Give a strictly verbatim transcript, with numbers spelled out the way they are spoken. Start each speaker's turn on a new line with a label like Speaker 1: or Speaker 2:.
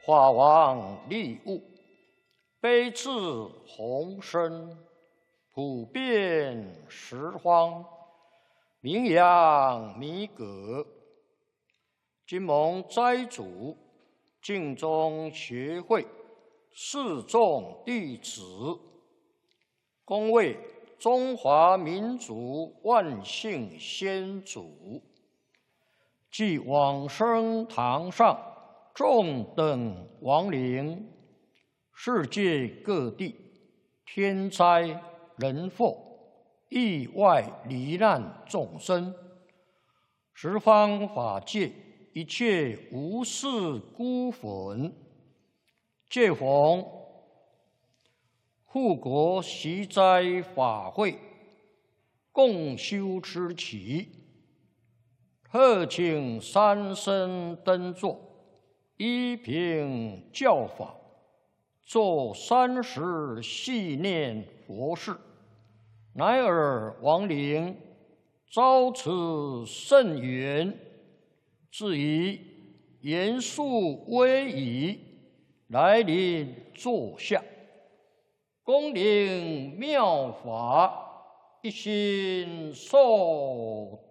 Speaker 1: 法王利物，悲智宏深，普遍十方，名扬弥革。今蒙斋主净宗学会四众弟子，恭为中华民族万姓先祖，即往生堂上众等亡灵，世界各地天灾人祸、意外罹难众生，十方法界一切无事孤魂，借逢护国习斋法会，共修持期，特请三僧登座，依凭教法，做三时系念佛事，乃尔亡灵遭此甚缘，至以严肃威仪来临座下，恭领妙法，一心受